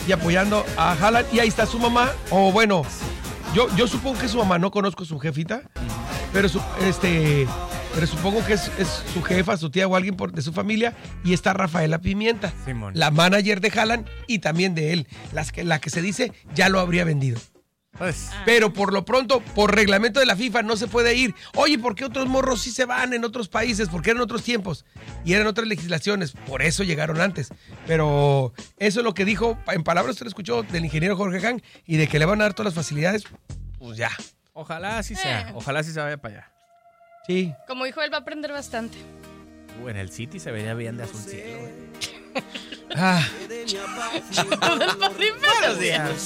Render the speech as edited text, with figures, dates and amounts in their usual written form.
y apoyando a Haaland. Y ahí está su mamá, o bueno, yo supongo que es su mamá, no conozco a su jefita, pero supongo que es su jefa, su tía o alguien de su familia. Y está Rafaela Pimienta, Simón. la manager de Haaland y también de él. La que se dice ya lo habría vendido. Pues, Pero por lo pronto, por reglamento de la FIFA, no se puede ir. Oye, ¿por qué otros morros sí se van en otros países? Porque eran otros tiempos y eran otras legislaciones. Por eso llegaron antes. Pero eso es lo que dijo, en palabras usted lo escuchó, del ingeniero Jorge Gang, y de que le van a dar todas las facilidades, pues ya. ojalá así sea. Ojalá así se vaya para allá. Sí. Como dijo él, va a aprender bastante. En el City se vería bien de azul cielo, güey. Ah. Buenos días.